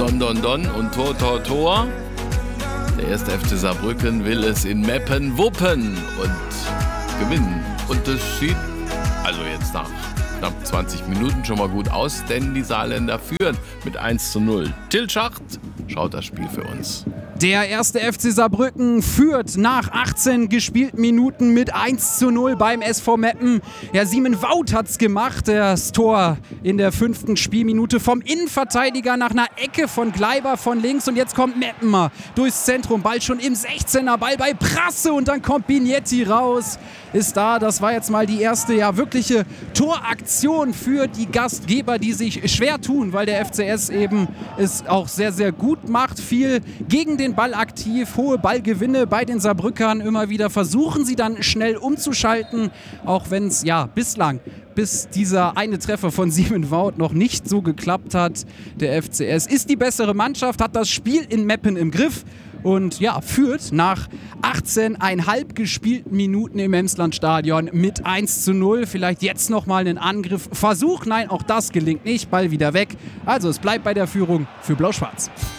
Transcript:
Don und Tor. Der erste FC Saarbrücken will es in Meppen wuppen und gewinnen. Und das sieht also jetzt nach knapp 20 Minuten schon mal gut aus, denn die Saarländer führen mit 1:0. Till Schacht schaut das Spiel für uns. Der erste FC Saarbrücken führt nach 18 gespielten Minuten mit 1:0 beim SV Meppen. Ja, Simon Wout hat's gemacht. Das Tor in der 5. Spielminute vom Innenverteidiger nach einer Ecke von Gleiber von links. Und jetzt kommt Meppen mal durchs Zentrum. Ball schon im 16er, Ball bei Prasse und dann kommt Binietti raus. Ist da, das war jetzt mal die erste wirkliche Toraktion für die Gastgeber, die sich schwer tun, weil der FCS eben es auch sehr, sehr gut macht. Viel gegen den Ball aktiv, hohe Ballgewinne bei den Saarbrückern. Immer wieder versuchen sie dann schnell umzuschalten, auch wenn es bislang bis dieser eine Treffer von Simon Wout noch nicht so geklappt hat. Der FCS ist die bessere Mannschaft, hat das Spiel in Meppen im Griff und führt nach 18,5 gespielten Minuten im Emslandstadion mit 1:0. Vielleicht jetzt nochmal einen Angriff. Versuch, nein, auch das gelingt nicht. Ball wieder weg. Also es bleibt bei der Führung für Blau-Schwarz.